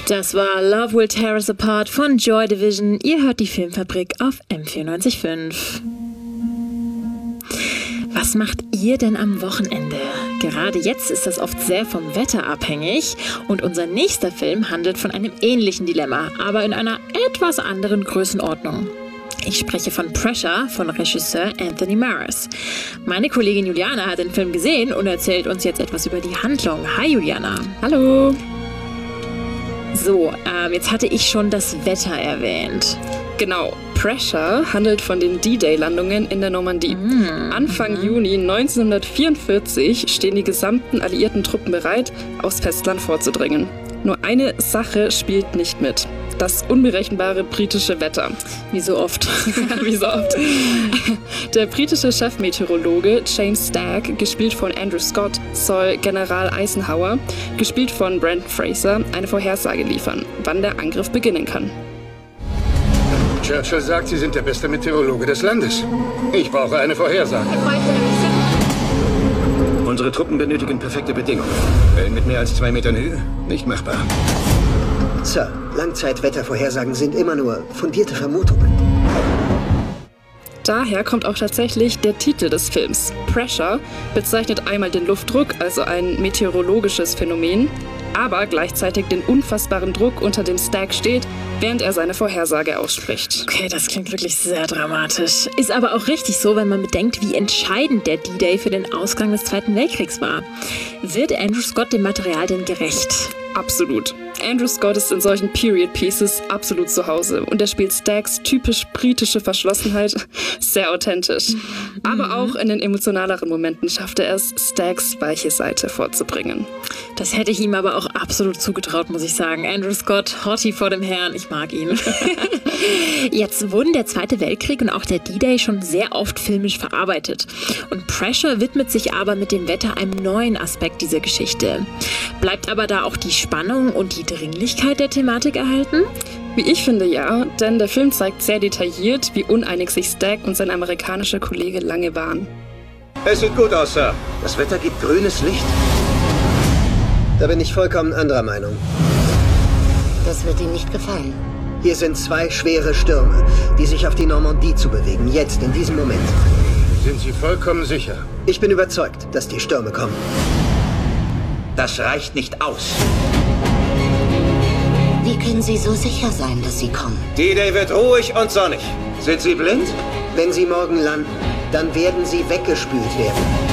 Das war Love Will Tear Us Apart von Joy Division. Ihr hört die Filmfabrik auf M94.5. Was macht ihr denn am Wochenende? Gerade jetzt ist das oft sehr vom Wetter abhängig und unser nächster Film handelt von einem ähnlichen Dilemma, aber in einer etwas anderen Größenordnung. Ich spreche von Pressure von Regisseur Anthony Maras. Meine Kollegin Juliana hat den Film gesehen und erzählt uns jetzt etwas über die Handlung. Hi Juliana. Hallo. So, jetzt hatte ich schon das Wetter erwähnt. Genau, Pressure handelt von den D-Day-Landungen in der Normandie. Anfang Juni 1944 stehen die gesamten alliierten Truppen bereit, aufs Festland vorzudringen. Nur eine Sache spielt nicht mit: das unberechenbare britische Wetter. Wie so oft. Wie so oft. Der britische Chefmeteorologe James Stagg, gespielt von Andrew Scott, soll General Eisenhower, gespielt von Brendan Fraser, eine Vorhersage liefern, wann der Angriff beginnen kann. Churchill sagt, Sie sind der beste Meteorologe des Landes. Ich brauche eine Vorhersage. Unsere Truppen benötigen perfekte Bedingungen. Wellen mit mehr als 2 Metern Höhe? Nicht machbar. Sir, Langzeitwettervorhersagen sind immer nur fundierte Vermutungen. Daher kommt auch tatsächlich der Titel des Films. Pressure bezeichnet einmal den Luftdruck, also ein meteorologisches Phänomen, aber gleichzeitig den unfassbaren Druck, unter dem Stagg steht, während er seine Vorhersage ausspricht. Okay, das klingt wirklich sehr dramatisch. Ist aber auch richtig so, wenn man bedenkt, wie entscheidend der D-Day für den Ausgang des Zweiten Weltkriegs war. Wird Andrew Scott dem Material denn gerecht? Absolut. Andrew Scott ist in solchen Period Pieces absolut zu Hause und er spielt Staggs typisch britische Verschlossenheit sehr authentisch. Aber auch in den emotionaleren Momenten schafft er es, Staggs weiche Seite vorzubringen. Das hätte ich ihm aber auch absolut zugetraut, muss ich sagen. Andrew Scott, Hottie vor dem Herrn, ich mag ihn. Jetzt wurden der Zweite Weltkrieg und auch der D-Day schon sehr oft filmisch verarbeitet. Und Pressure widmet sich aber mit dem Wetter einem neuen Aspekt dieser Geschichte. Bleibt aber da auch die Spannung und die Dringlichkeit der Thematik erhalten? Wie ich finde, ja, denn der Film zeigt sehr detailliert, wie uneinig sich Stagg und sein amerikanischer Kollege lange waren. Es sieht gut aus, Sir. Das Wetter gibt grünes Licht. Da bin ich vollkommen anderer Meinung. Das wird ihm nicht gefallen. Hier sind 2 schwere Stürme, die sich auf die Normandie zu bewegen, jetzt, in diesem Moment. Sind Sie vollkommen sicher? Ich bin überzeugt, dass die Stürme kommen. Das reicht nicht aus. Wie können Sie so sicher sein, dass sie kommen? D-Day wird ruhig und sonnig. Sind Sie blind? Wenn sie morgen landen, dann werden sie weggespült werden.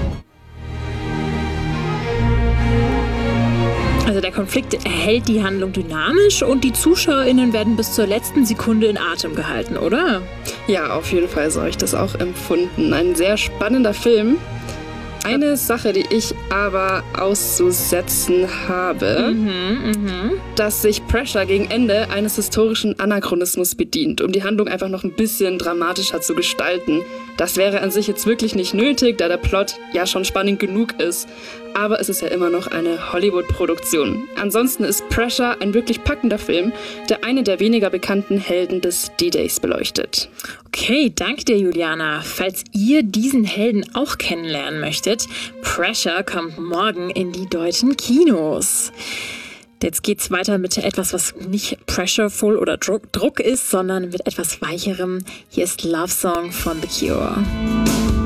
Also der Konflikt erhält die Handlung dynamisch und die ZuschauerInnen werden bis zur letzten Sekunde in Atem gehalten, oder? Ja, auf jeden Fall so habe ich das auch empfunden. Ein sehr spannender Film. Eine Sache, die ich aber auszusetzen habe, dass sich Pressure gegen Ende eines historischen Anachronismus bedient, um die Handlung einfach noch ein bisschen dramatischer zu gestalten. Das wäre an sich jetzt wirklich nicht nötig, da der Plot ja schon spannend genug ist. Aber es ist ja immer noch eine Hollywood-Produktion. Ansonsten ist Pressure ein wirklich packender Film, der eine der weniger bekannten Helden des D-Days beleuchtet. Okay, danke dir, Juliana. Falls ihr diesen Helden auch kennenlernen möchtet, Pressure kommt morgen in die deutschen Kinos. Jetzt geht's weiter mit etwas, was nicht pressureful oder Druck ist, sondern mit etwas Weicherem. Hier ist Love Song von The Cure.